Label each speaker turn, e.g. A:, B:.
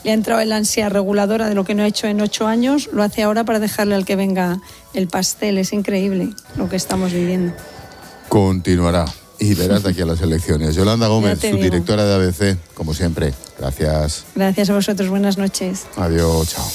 A: le ha entrado el ansia reguladora de lo que no ha hecho en 8 años, lo hace ahora para dejarle al que venga el pastel. Es increíble lo que estamos viviendo.
B: Continuará y verás de aquí a las elecciones. Yolanda Gómez, subdirectora de ABC, como siempre. Gracias.
A: Gracias a vosotros, buenas noches.
B: Adiós, chao.